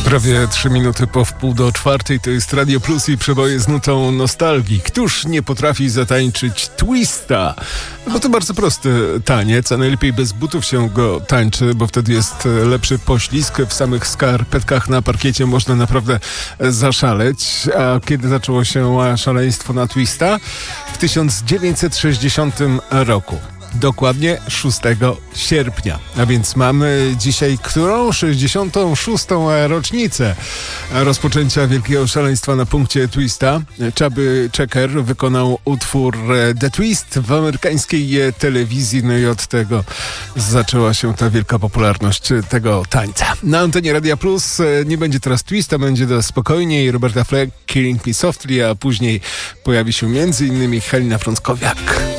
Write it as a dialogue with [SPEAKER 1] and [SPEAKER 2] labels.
[SPEAKER 1] Prawie 3 minuty po 3:30 to jest Radio Plus i przeboje z nutą nostalgii. Któż nie potrafi zatańczyć twista? No bo to bardzo prosty taniec, a najlepiej bez butów się go tańczy, bo wtedy jest lepszy poślizg. W samych skarpetkach na parkiecie można naprawdę zaszaleć. A kiedy zaczęło się szaleństwo na twista? W 1960 roku. Dokładnie 6 sierpnia. A więc mamy dzisiaj którą? 66. rocznicę rozpoczęcia wielkiego szaleństwa na punkcie twista. Chubby Checker wykonał utwór The Twist w amerykańskiej telewizji. No i od tego zaczęła się ta wielka popularność tego tańca. Na antenie Radia Plus nie będzie teraz twista, będzie to spokojniej. Roberta Fleck, Killing Me Softly, a później pojawi się m.in. Halina Frąckowiak.